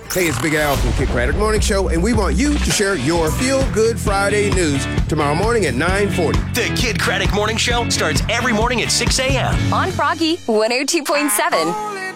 Hey, it's Big Al from Kid Craddock Morning Show, and we want you to share your Feel Good Friday news tomorrow morning at 9:40. The Kid Craddock Morning Show starts every morning at 6 a.m. on Froggy 102.7.